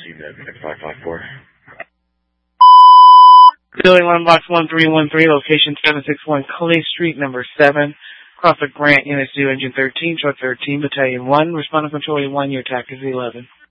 554. Building 1, Box 1313, location 761 Clay Street, number 7. Crawford Grant, Unit 2, Engine 13, Truck 13, Battalion 1. Responding Control 1, your TAC is 11.